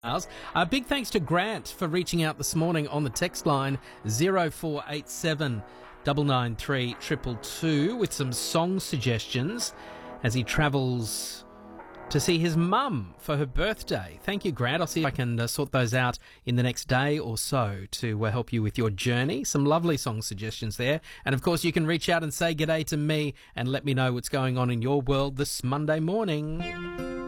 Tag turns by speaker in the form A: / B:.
A: Big thanks to Grant for reaching out this morning on the text line 0487 993 222 with some song suggestions as he travels to see his mum for her birthday. Thank you, Grant. I'll see if I can sort those out in the next day or so to help you with your journey. Some lovely song suggestions there. And of course, you can reach out and say g'day to me and let me know what's going on in your world this Monday morning.